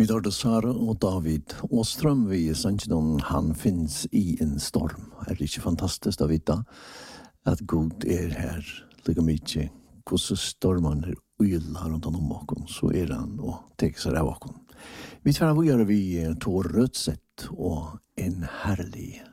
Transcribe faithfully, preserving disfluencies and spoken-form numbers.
Vi tar det Sara og David Åström vi sannsynlig han finnes i en storm. Er det ikke fantastisk å vite at Gud er her like mye hvordan stormen er uilla rundt om oss, så er han og teker seg av oss. Vi tar av å gjøre vi Tor Rødsett og en herlig